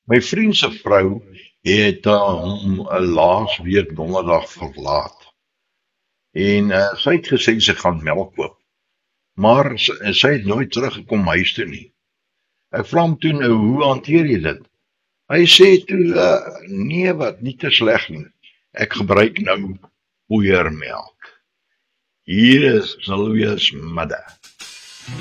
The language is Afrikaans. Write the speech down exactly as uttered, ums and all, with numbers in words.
My vriend se vrou het uh, hom 'n laas week donderdag verlaat en uh, sy het gesê sy gaan melk koop, maar sy, sy het nooit teruggekom huis toe nie. Ek vra hom toe nou, hoe hanteer jy dit? Hy sê toe, uh, nee wat, nie te sleg nie. Ek gebruik nou poeiermelk. Hier is Silvia's middag.